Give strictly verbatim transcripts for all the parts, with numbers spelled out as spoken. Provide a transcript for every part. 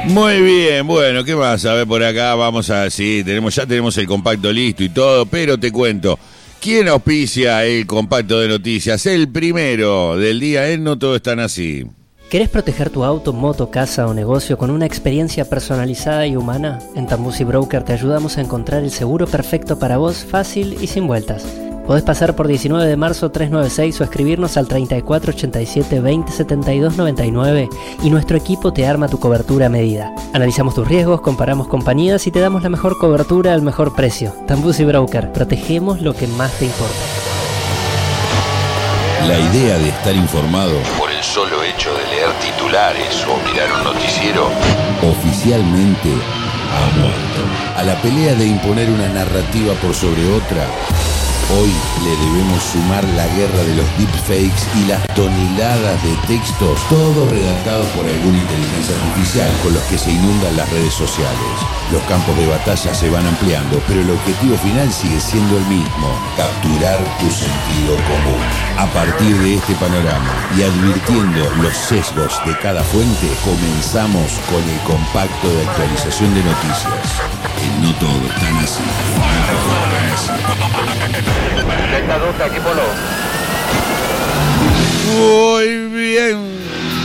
Muy bien, bueno, ¿qué más? A ver, por acá vamos a... Sí, tenemos, ya tenemos el compacto listo y todo, pero te cuento. ¿Quién auspicia el compacto de noticias? El primero del día en No Todo Están Así. ¿Querés proteger tu auto, moto, casa o negocio con una experiencia personalizada y humana? En Tambusi Broker te ayudamos a encontrar el seguro perfecto para vos, fácil y sin vueltas. Podés pasar por diecinueve de marzo trescientos noventa y seis o escribirnos al treinta y cuatro ochenta y siete veinte setenta y dos noventa y nueve y nuestro equipo te arma tu cobertura a medida. Analizamos tus riesgos, comparamos compañías y te damos la mejor cobertura al mejor precio. Tambusi Broker, protegemos lo que más te importa. La idea de estar informado por el solo hecho de leer titulares o mirar un noticiero oficialmente ha muerto. A la pelea de imponer una narrativa por sobre otra, hoy le debemos sumar la guerra de los deepfakes y las toneladas de textos, todos redactados por alguna inteligencia artificial con los que se inundan las redes sociales. Los campos de batalla se van ampliando, pero el objetivo final sigue siendo el mismo: capturar tu sentido común. A partir de este panorama y advirtiendo los sesgos de cada fuente, comenzamos con el compacto de actualización de noticias. En No Todo Están Así. Muy bien.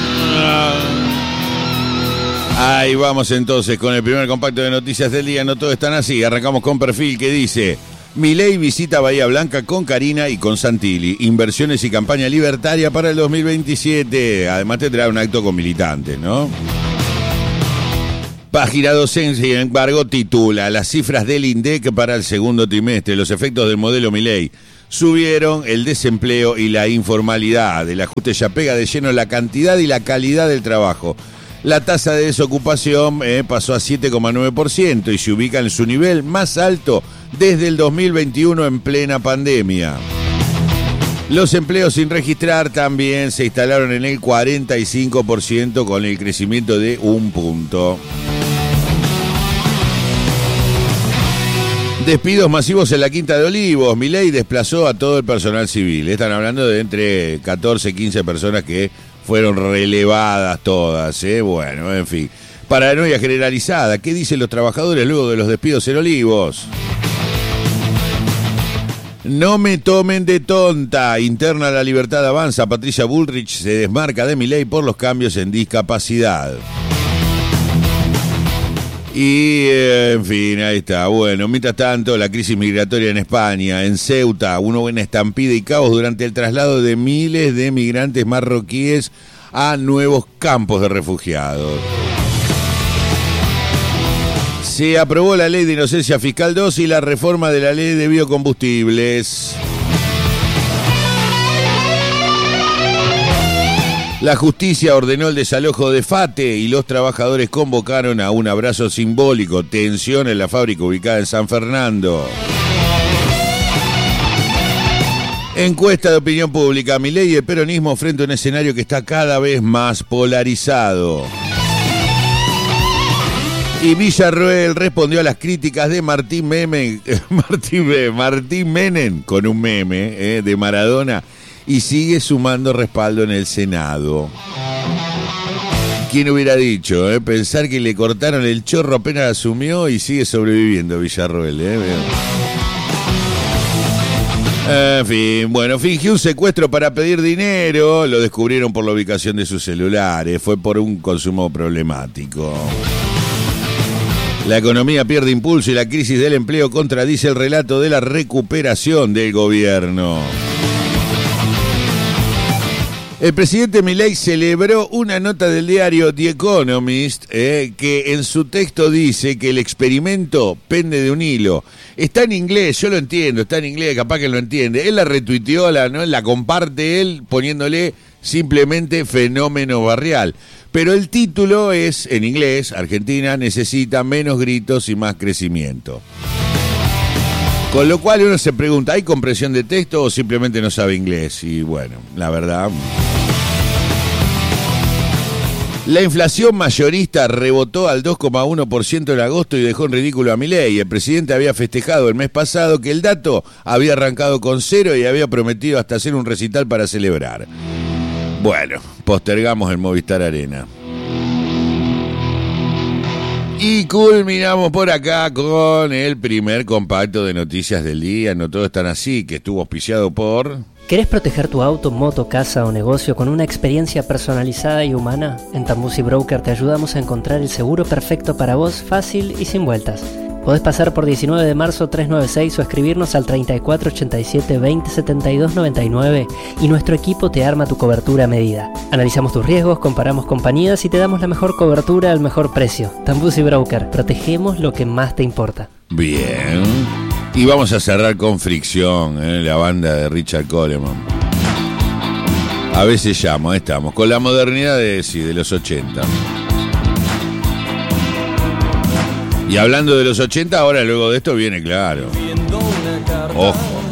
Ahí vamos entonces con el primer compacto de noticias del día. No Todo Están Así. Arrancamos con perfil que dice: Milei visita Bahía Blanca con Karina y con Santilli. Inversiones y campaña libertaria para el dos mil veintisiete. Además tendrá un acto con militantes, ¿no? Página doce, sin embargo, titula: las cifras del INDEC para el segundo trimestre, los efectos del modelo Milei. Subieron el desempleo y la informalidad. El ajuste ya pega de lleno la cantidad y la calidad del trabajo. La tasa de desocupación eh, pasó a siete coma nueve por ciento y se ubica en su nivel más alto desde el dos mil veintiuno en plena pandemia. Los empleos sin registrar también se instalaron en el cuarenta y cinco por ciento con el crecimiento de un punto. Despidos masivos en la Quinta de Olivos. Milei desplazó a todo el personal civil. Están hablando de entre catorce y quince personas que fueron relevadas todas, ¿eh? Bueno, en fin. Paranoia generalizada. ¿Qué dicen los trabajadores luego de los despidos en Olivos? No me tomen de tonta. Interna La Libertad Avanza. Patricia Bullrich se desmarca de Milei por los cambios en discapacidad. Y, eh, en fin, ahí está. Bueno, mientras tanto, la crisis migratoria en España, en Ceuta, una buena estampida y caos durante el traslado de miles de migrantes marroquíes a nuevos campos de refugiados. Se aprobó la ley de inocencia fiscal dos y la reforma de la ley de biocombustibles. La justicia ordenó el desalojo de Fate y los trabajadores convocaron a un abrazo simbólico. Tensión en la fábrica ubicada en San Fernando. Encuesta de opinión pública: Milei y el peronismo frente a un escenario que está cada vez más polarizado. Y Villarroel respondió a las críticas de Martín Menem, Martín, Martín Menem con un meme eh, de Maradona, y sigue sumando respaldo en el Senado. ¿Quién hubiera dicho? Eh? Pensar que le cortaron el chorro apenas asumió y sigue sobreviviendo Villarroel. Eh? En fin, bueno, fingió un secuestro para pedir dinero. Lo descubrieron por la ubicación de sus celulares. Fue por un consumo problemático. La economía pierde impulso y la crisis del empleo contradice el relato de la recuperación del gobierno. El presidente Milei celebró una nota del diario The Economist eh, que en su texto dice que el experimento pende de un hilo. Está en inglés, yo lo entiendo, está en inglés, capaz que lo entiende. Él la retuiteó, la, ¿no? la comparte él poniéndole simplemente fenómeno barrial. Pero el título es, en inglés, Argentina necesita menos gritos y más crecimiento. Con lo cual uno se pregunta, ¿hay compresión de texto o simplemente no sabe inglés? Y bueno, la verdad... La inflación mayorista rebotó al dos coma uno por ciento en agosto y dejó en ridículo a Milei. El presidente había festejado el mes pasado que el dato había arrancado con cero y había prometido hasta hacer un recital para celebrar. Bueno, postergamos el Movistar Arena. Y culminamos por acá con el primer compacto de noticias del día. No todos están así, que estuvo auspiciado por... ¿Querés proteger tu auto, moto, casa o negocio con una experiencia personalizada y humana? En Tambusi Broker te ayudamos a encontrar el seguro perfecto para vos, fácil y sin vueltas. Podés pasar por diecinueve de marzo trescientos noventa y seis o escribirnos al treinta y cuatro ochenta y siete veinte setenta y dos noventa y nueve y nuestro equipo te arma tu cobertura a medida. Analizamos tus riesgos, comparamos compañías y te damos la mejor cobertura al mejor precio. Tambusi Broker, protegemos lo que más te importa. Bien. Y vamos a cerrar con Fricción, ¿eh? La banda de Richard Coleman. A veces llamo, ahí estamos, con la modernidad de, sí, de los ochenta. Y hablando de los ochenta, ahora luego de esto viene claro. Ojo.